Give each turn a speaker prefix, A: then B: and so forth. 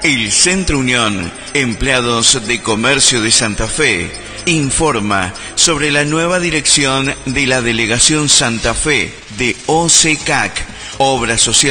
A: El Centro Unión, Empleados de Comercio de Santa Fe, informa sobre la nueva dirección de la Delegación Santa Fe de OCCAC, Obras Sociales.